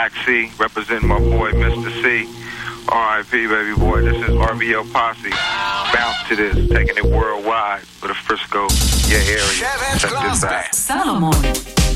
Maxie, representing my boy Mr. C. R.I.P. baby boy. This is RBL Posse. Bounce to this, taking it worldwide for the Frisco, area. Check this out. Salomon.